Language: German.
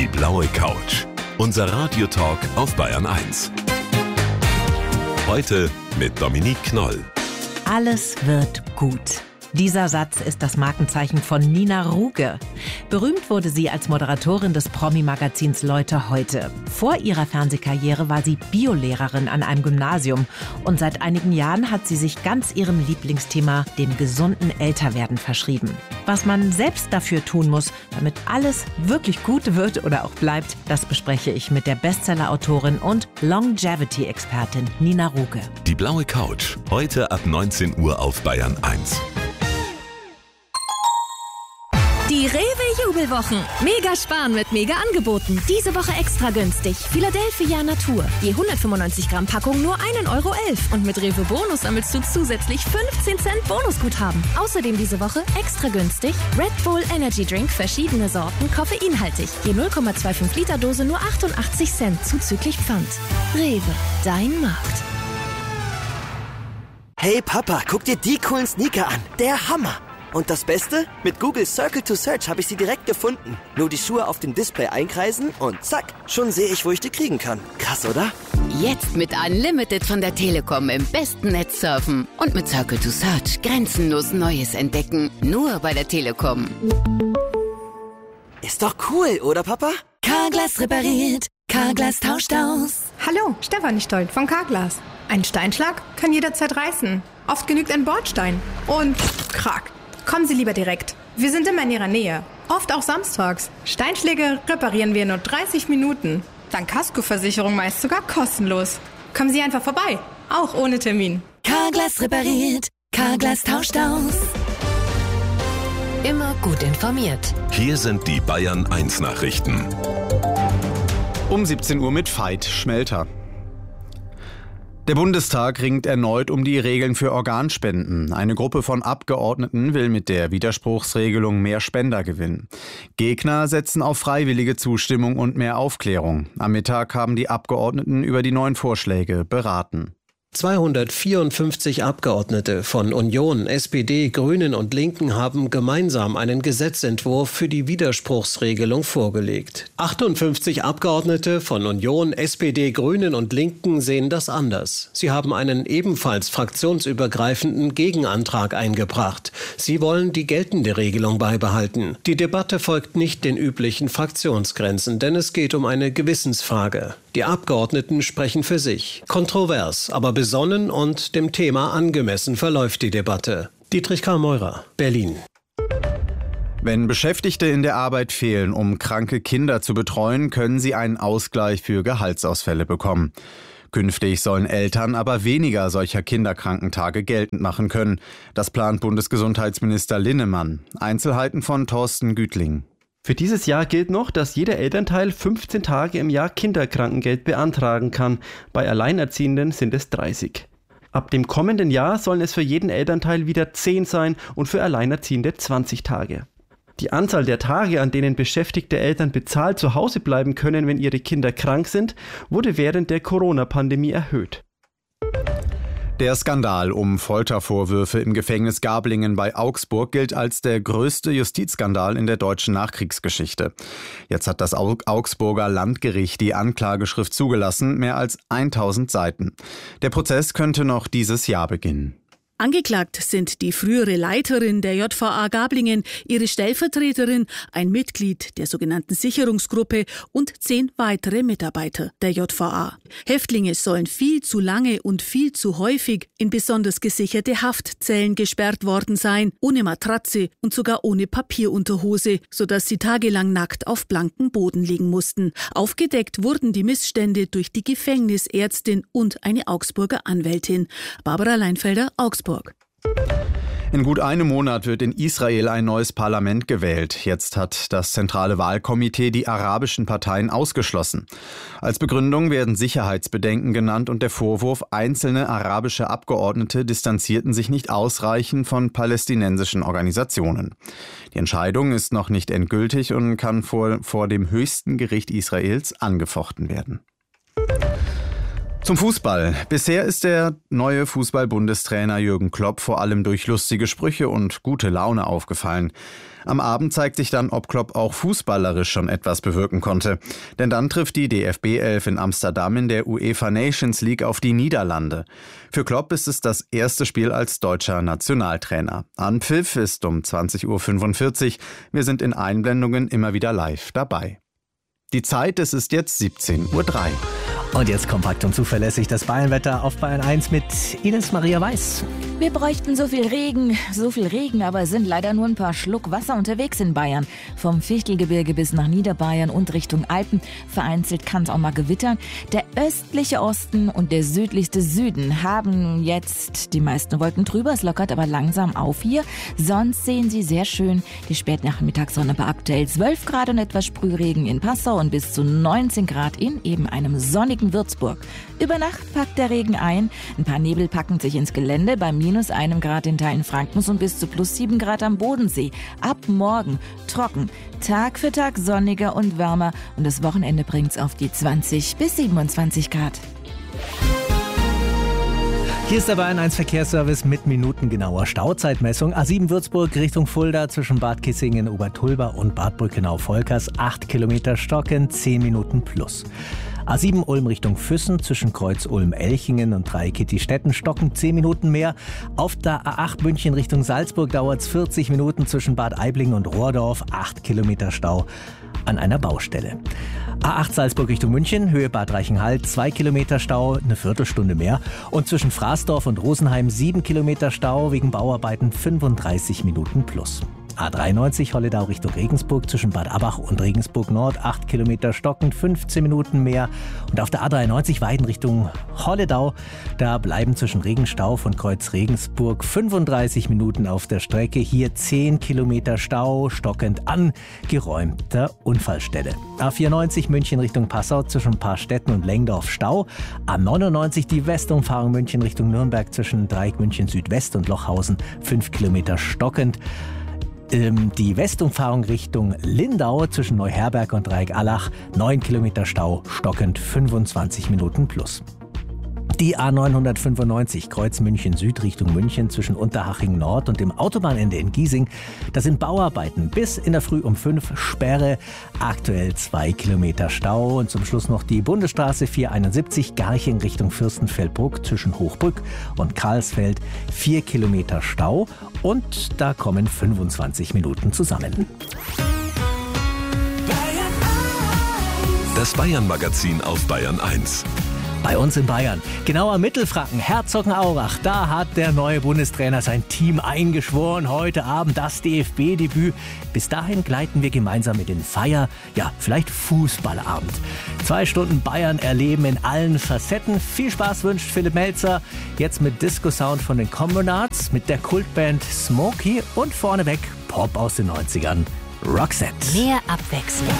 Die blaue Couch. Unser Radiotalk auf Bayern 1. Heute mit Dominique Knoll. Alles wird gut. Dieser Satz ist das Markenzeichen von Nina Ruge. Berühmt wurde sie als Moderatorin des Promi-Magazins Leute heute. Vor ihrer Fernsehkarriere war sie Biolehrerin an einem Gymnasium. Und seit einigen Jahren hat sie sich ganz ihrem Lieblingsthema, dem gesunden Älterwerden, verschrieben. Was man selbst dafür tun muss, damit alles wirklich gut wird oder auch bleibt, das bespreche ich mit der Bestseller-Autorin und Longevity-Expertin Nina Ruge. Die blaue Couch. Heute ab 19 Uhr auf Bayern 1. Die Rewe-Jubelwochen. Mega sparen mit Mega-Angeboten. Diese Woche extra günstig. Philadelphia Natur. Je 195 Gramm Packung nur 1,11 € Und mit Rewe Bonus sammelst du zusätzlich 15 Cent Bonusguthaben. Außerdem diese Woche extra günstig Red Bull Energy Drink, verschiedene Sorten, koffeinhaltig. Je 0,25 Liter Dose nur 88 Cent zuzüglich Pfand. Rewe, dein Markt. Hey Papa, guck dir die coolen Sneaker an. Der Hammer! Und das Beste? Mit Google Circle to Search habe ich sie direkt gefunden. Nur die Schuhe auf dem Display einkreisen und zack, schon sehe ich, wo ich die kriegen kann. Krass, oder? Jetzt mit Unlimited von der Telekom im besten Netz surfen. Und mit Circle to Search grenzenlos Neues entdecken. Nur bei der Telekom. Ist doch cool, oder Papa? Carglass repariert. Carglass tauscht aus. Hallo, Stefanie Stolt von Carglass. Ein Steinschlag kann jederzeit reißen. Oft genügt ein Bordstein. Und krack. Kommen Sie lieber direkt. Wir sind immer in Ihrer Nähe. Oft auch samstags. Steinschläge reparieren wir in nur 30 Minuten. Dank Kaskoversicherung meist sogar kostenlos. Kommen Sie einfach vorbei. Auch ohne Termin. Carglass repariert. Carglass tauscht aus. Immer gut informiert. Hier sind die Bayern 1 Nachrichten. Um 17 Uhr mit Veit Schmelter. Der Bundestag ringt erneut um die Regeln für Organspenden. Eine Gruppe von Abgeordneten will mit der Widerspruchsregelung mehr Spender gewinnen. Gegner setzen auf freiwillige Zustimmung und mehr Aufklärung. Am Mittag haben die Abgeordneten über die neuen Vorschläge beraten. 254 Abgeordnete von Union, SPD, Grünen und Linken haben gemeinsam einen Gesetzentwurf für die Widerspruchsregelung vorgelegt. 58 Abgeordnete von Union, SPD, Grünen und Linken sehen das anders. Sie haben einen ebenfalls fraktionsübergreifenden Gegenantrag eingebracht. Sie wollen die geltende Regelung beibehalten. Die Debatte folgt nicht den üblichen Fraktionsgrenzen, denn es geht um eine Gewissensfrage. Die Abgeordneten sprechen für sich. Kontrovers, aber besonnen und dem Thema angemessen verläuft die Debatte. Dietrich K. Meurer, Berlin. Wenn Beschäftigte in der Arbeit fehlen, um kranke Kinder zu betreuen, können sie einen Ausgleich für Gehaltsausfälle bekommen. Künftig sollen Eltern aber weniger solcher Kinderkrankentage geltend machen können. Das plant Bundesgesundheitsminister Linnemann. Einzelheiten von Thorsten Gütling. Für dieses Jahr gilt noch, dass jeder Elternteil 15 Tage im Jahr Kinderkrankengeld beantragen kann. Bei Alleinerziehenden sind es 30. Ab dem kommenden Jahr sollen es für jeden Elternteil wieder 10 sein und für Alleinerziehende 20 Tage. Die Anzahl der Tage, an denen beschäftigte Eltern bezahlt zu Hause bleiben können, wenn ihre Kinder krank sind, wurde während der Corona-Pandemie erhöht. Der Skandal um Foltervorwürfe im Gefängnis Gablingen bei Augsburg gilt als der größte Justizskandal in der deutschen Nachkriegsgeschichte. Jetzt hat das Augsburger Landgericht die Anklageschrift zugelassen, mehr als 1000 Seiten. Der Prozess könnte noch dieses Jahr beginnen. Angeklagt sind die frühere Leiterin der JVA Gablingen, ihre Stellvertreterin, ein Mitglied der sogenannten Sicherungsgruppe und 10 weitere Mitarbeiter der JVA. Häftlinge sollen viel zu lange und viel zu häufig in besonders gesicherte Haftzellen gesperrt worden sein, ohne Matratze und sogar ohne Papierunterhose, sodass sie tagelang nackt auf blankem Boden liegen mussten. Aufgedeckt wurden die Missstände durch die Gefängnisärztin und eine Augsburger Anwältin. Barbara Leinfelder, Augsburg. In gut einem Monat wird in Israel ein neues Parlament gewählt. Jetzt hat das zentrale Wahlkomitee die arabischen Parteien ausgeschlossen. Als Begründung werden Sicherheitsbedenken genannt und der Vorwurf, einzelne arabische Abgeordnete distanzierten sich nicht ausreichend von palästinensischen Organisationen. Die Entscheidung ist noch nicht endgültig und kann vor dem höchsten Gericht Israels angefochten werden. Zum Fußball. Bisher ist der neue Fußball-Bundestrainer Jürgen Klopp vor allem durch lustige Sprüche und gute Laune aufgefallen. Am Abend zeigt sich dann, ob Klopp auch fußballerisch schon etwas bewirken konnte. Denn dann trifft die DFB-11 in Amsterdam in der UEFA Nations League auf die Niederlande. Für Klopp ist es das erste Spiel als deutscher Nationaltrainer. Anpfiff ist um 20:45 Uhr. Wir sind in Einblendungen immer wieder live dabei. Die Zeit, es ist jetzt 17:03 Uhr. Und jetzt kompakt und zuverlässig das Bayernwetter auf Bayern 1 mit Ines Maria Weiß. Wir bräuchten so viel Regen, aber es sind leider nur ein paar Schluck Wasser unterwegs in Bayern. Vom Fichtelgebirge bis nach Niederbayern und Richtung Alpen. Vereinzelt kann es auch mal gewittern. Der östliche Osten und der südlichste Süden haben jetzt die meisten Wolken drüber. Es lockert aber langsam auf hier. Sonst sehen Sie sehr schön die Spätnachmittagssonne bei aktuell 12 Grad und etwas Sprühregen in Passau und bis zu 19 Grad in eben einem sonnigen Würzburg. Über Nacht packt der Regen ein. Ein paar Nebel packen sich ins Gelände bei -1 Grad in Teilen Frankens und bis zu +7 Grad am Bodensee. Ab morgen trocken. Tag für Tag sonniger und wärmer. Und das Wochenende bringt's auf die 20 bis 27 Grad. Hier ist der Bayern 1 Verkehrsservice mit minutengenauer Stauzeitmessung. A7 Würzburg Richtung Fulda zwischen Bad Kissingen, Obertulba und Bad Brückenau-Volkers. 8 Kilometer stockend, 10 Minuten plus. A7 Ulm Richtung Füssen zwischen Kreuz Ulm-Elchingen und Dreikitti-Stetten stockend 10 Minuten mehr. Auf der A8 München Richtung Salzburg dauert es 40 Minuten zwischen Bad Aibling und Rohrdorf. 8 Kilometer Stau an einer Baustelle. A8 Salzburg Richtung München, Höhe Bad Reichenhall, 2 Kilometer Stau, eine Viertelstunde mehr. Und zwischen Fraßdorf und Rosenheim 7 Kilometer Stau, wegen Bauarbeiten 35 Minuten plus. A93 Holledau Richtung Regensburg zwischen Bad Abbach und Regensburg Nord, 8 Kilometer stockend, 15 Minuten mehr. Und auf der A93 Weiden Richtung Holledau, da bleiben zwischen Regenstauf und Kreuz Regensburg 35 Minuten auf der Strecke. Hier 10 Kilometer Stau, stockend an geräumter Unfallstelle. A94 München Richtung Passau zwischen Paarstetten und Lengdorf Stau. A99 die Westumfahrung München Richtung Nürnberg zwischen Dreieck München Südwest und Lochhausen, 5 Kilometer stockend. Die Westumfahrung Richtung Lindau zwischen Neuherberg und Dreieck-Allach, 9 Kilometer Stau, stockend 25 Minuten plus. Die A995 Kreuz München Süd Richtung München zwischen Unterhaching Nord und dem Autobahnende in Giesing. Da sind Bauarbeiten bis in der Früh um 5, Sperre, aktuell 2 Kilometer Stau. Und zum Schluss noch die Bundesstraße 471 Garching Richtung Fürstenfeldbruck zwischen Hochbrück und Karlsfeld, 4 Kilometer Stau. Und da kommen 25 Minuten zusammen. Das Bayern-Magazin auf Bayern 1. Bei uns in Bayern, genauer Mittelfranken, Herzogenaurach, da hat der neue Bundestrainer sein Team eingeschworen. Heute Abend das DFB-Debüt. Bis dahin gleiten wir gemeinsam in den vielleicht Fußballabend. 2 Stunden Bayern erleben in allen Facetten. Viel Spaß wünscht Philipp Melzer. Jetzt mit Disco-Sound von den Communards, mit der Kultband Smokey und vorneweg Pop aus den 90ern, Roxette. Mehr Abwechslung.